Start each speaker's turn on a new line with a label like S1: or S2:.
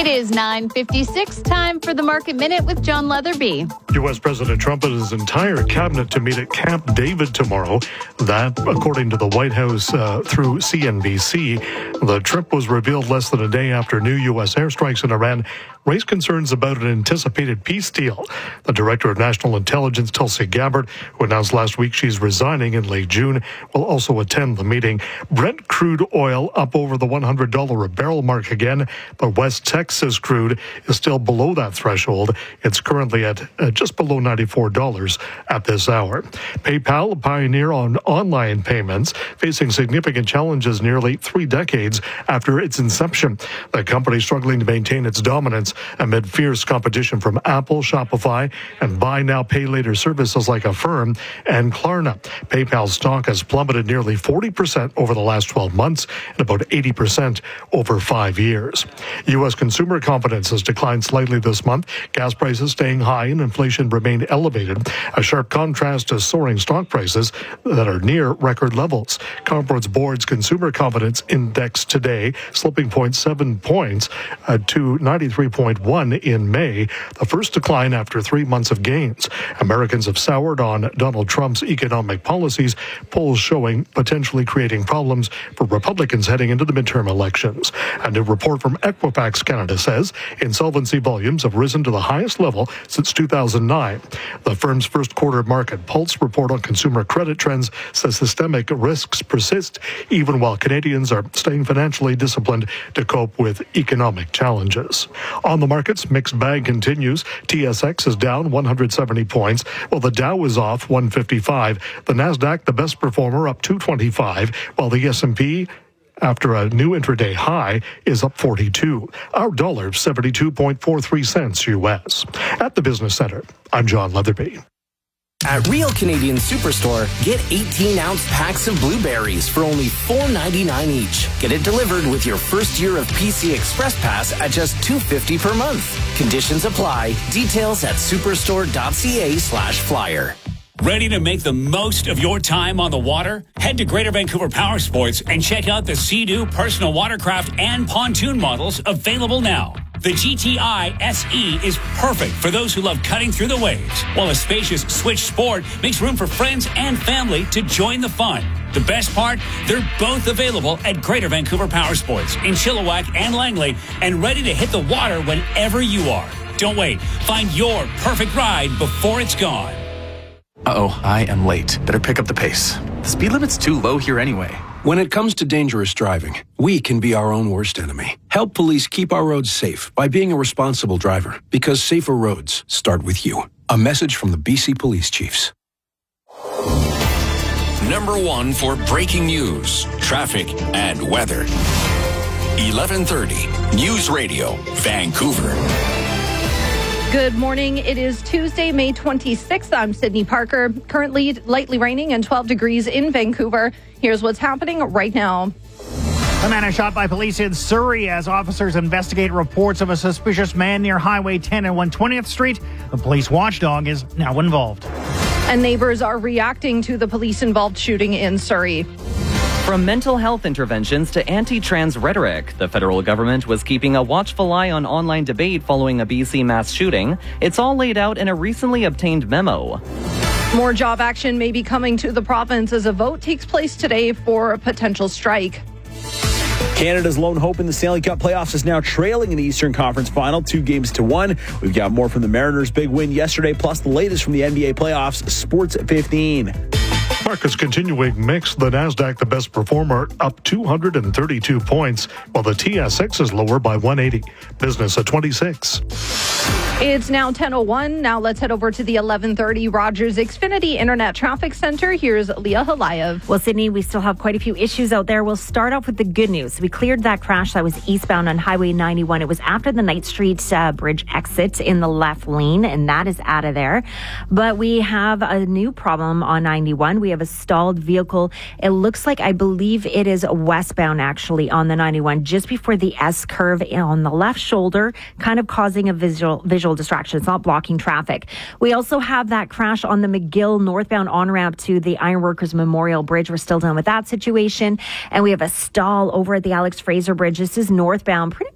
S1: It is 9:56, time for the Market Minute with John Leatherby.
S2: U.S. President Trump and his entire cabinet to meet at Camp David tomorrow. That, according to the White House through CNBC. The trip was revealed less than a day after new U.S. airstrikes in Iran raised concerns about an anticipated peace deal. The Director of National Intelligence, Tulsi Gabbard, who announced last week she's resigning in late June, will also attend the meeting. Brent crude oil up over the $100 a barrel mark again, but West Texas crude is still below that threshold. It's currently at just below $94 at this hour. PayPal, a pioneer on online payments, facing significant challenges nearly 3 decades after its inception. The company struggling to maintain its dominance amid fierce competition from Apple, Shopify, and buy now, pay later services like Affirm and Klarna. PayPal stock has plummeted nearly 40% over the last 12 months and about 80% over 5 years. U.S. consumer confidence has declined slightly this month. Gas prices staying high and inflation remain elevated. A sharp contrast to soaring stock prices that are near record levels. Conference Board's consumer confidence index today slipping 0.7 points to 93.1 in May, the first decline after 3 months of gains. Americans have soured on Donald Trump's economic policies, polls showing potentially creating problems for Republicans heading into the midterm elections. A new report from Equifax Canada says insolvency volumes have risen to the highest level since 2009. The firm's first quarter market pulse report on consumer credit trends says systemic risks persist, even while Canadians are staying financially disciplined to cope with economic challenges. On the markets, mixed bag continues. TSX is down 170 points, while the Dow is off 155. The Nasdaq, the best performer, up 225, while the S&P, after a new intraday high, is up 42. Our dollar, 72.43 cents U.S. At the Business Center, I'm John Leatherby.
S3: At Real Canadian Superstore, get 18-ounce packs of blueberries for only $4.99 each. Get it delivered with your first year of PC Express Pass at just $2.50 per month. Conditions apply. Details at superstore.ca/flyer.
S4: Ready to make the most of your time on the water? Head to Greater Vancouver Power Sports and check out the Sea-Doo personal watercraft and pontoon models available now. The GTI SE is perfect for those who love cutting through the waves, while a spacious Switch Sport makes room for friends and family to join the fun. The best part? They're both available at Greater Vancouver Power Sports in Chilliwack and Langley and ready to hit the water whenever you are. Don't wait. Find your perfect ride before it's gone.
S5: Uh-oh, I am late. Better pick up the pace. The speed limit's too low here anyway.
S6: When it comes to dangerous driving, we can be our own worst enemy. Help police keep our roads safe by being a responsible driver, because safer roads start with you. A message from the BC Police Chiefs.
S7: Number 1 for breaking news, traffic, and weather. 1130 News Radio, Vancouver.
S1: Good morning. It is Tuesday, May 26th. I'm Sydney Parker. Currently lightly raining and 12 degrees in Vancouver. Here's what's happening right now.
S8: A man is shot by police in Surrey as officers investigate reports of a suspicious man near Highway 10 and 120th Street. The police watchdog is now involved.
S1: And neighbors are reacting to the police-involved shooting in Surrey.
S9: From mental health interventions to anti-trans rhetoric, the federal government was keeping a watchful eye on online debate following a BC mass shooting. It's all laid out in a recently obtained memo.
S1: More job action may be coming to the province as a vote takes place today for a potential strike.
S10: Canada's lone hope in the Stanley Cup playoffs is now trailing in the Eastern Conference Final, 2-1. We've got more from the Mariners' big win yesterday, plus the latest from the NBA playoffs, Sports 15.
S2: Markets continuing mixed. The Nasdaq, the best performer, up 232 points, while the TSX is lower by 180. Business at 26.
S1: It's now 10:01. Now let's head over to the 1130 Rogers Xfinity Internet Traffic Center. Here's Leah Halayev.
S11: Well, Sydney, we still have quite a few issues out there. We'll start off with the good news. We cleared that crash that was eastbound on Highway 91. It was after the Knight Street Bridge exit in the left lane, and that is out of there. But we have a new problem on 91. We have a stalled vehicle. It looks like, I believe it is westbound actually on the 91, just before the S curve on the left shoulder, kind of causing a visual distraction. It's not blocking traffic. We also have that crash on the McGill northbound on-ramp to the Ironworkers Memorial Bridge. We're still dealing with that situation. And we have a stall over at the Alex Fraser Bridge. This is northbound, pretty